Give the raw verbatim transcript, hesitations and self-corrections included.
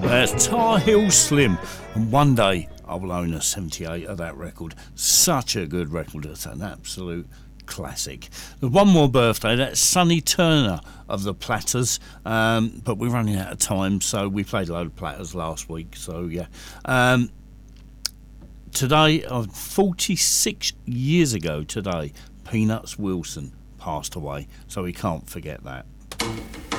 That's Tar Heel Slim, and one day I will own a seventy-eight of that record. Such a good record. It's an absolute classic. There's one more birthday. That's Sonny Turner of the Platters, um, but we're running out of time, so we played a load of Platters last week. So yeah, um, today, uh, forty-six years ago today, Peanuts Wilson passed away, so we can't forget that.